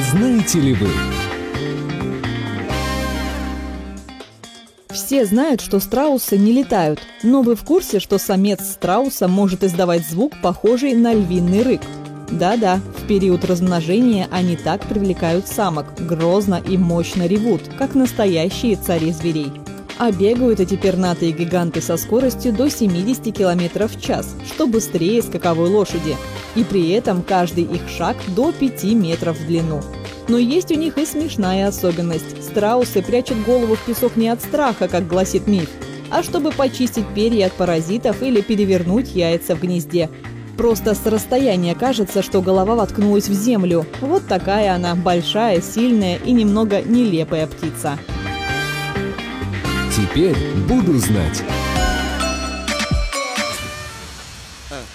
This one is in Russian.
знаете ли вы? Все знают, что страусы не летают, но вы в курсе, что самец страуса может издавать звук, похожий на львиный рык? Да-да, в период размножения они так привлекают самок, грозно и мощно ревут, как настоящие цари зверей. А бегают эти пернатые гиганты со скоростью до 70 км в час, что быстрее скаковой лошади. И при этом каждый их шаг до 5 метров в длину. Но есть у них и смешная особенность. Страусы прячут голову в песок не от страха, как гласит миф, а чтобы почистить перья от паразитов или перевернуть яйца в гнезде. Просто с расстояния кажется, что голова воткнулась в землю. Вот такая она, большая, сильная и немного нелепая птица. Теперь буду знать.